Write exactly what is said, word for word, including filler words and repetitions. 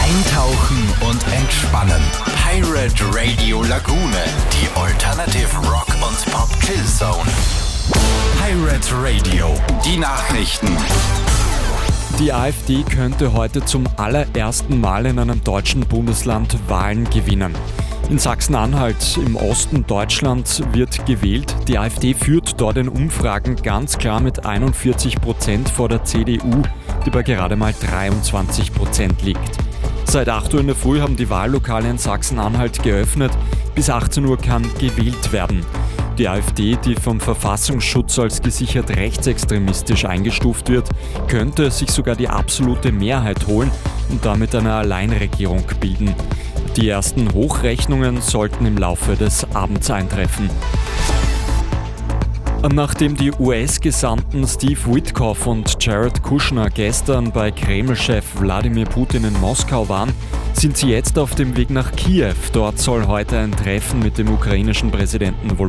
Eintauchen und entspannen. Pirate Radio Lagune, die Alternative Rock und Pop Chill Zone. Pirate Radio, die Nachrichten. Die AfD könnte heute zum allerersten Mal in einem deutschen Bundesland Wahlen gewinnen. In Sachsen-Anhalt im Osten Deutschlands wird gewählt. Die AfD führt dort in Umfragen ganz klar mit einundvierzig Prozent vor der C D U, die bei gerade mal dreiundzwanzig Prozent liegt. Seit acht Uhr in der Früh haben die Wahllokale in Sachsen-Anhalt geöffnet. Bis achtzehn Uhr kann gewählt werden. Die AfD, die vom Verfassungsschutz als gesichert rechtsextremistisch eingestuft wird, könnte sich sogar die absolute Mehrheit holen und damit eine Alleinregierung bilden. Die ersten Hochrechnungen sollten im Laufe des Abends eintreffen. Nachdem die U S-Gesandten Steve Witkoff und Jared Kushner gestern bei Kreml-Chef Wladimir Putin in Moskau waren, sind sie jetzt auf dem Weg nach Kiew. Dort soll heute ein Treffen mit dem ukrainischen Präsidenten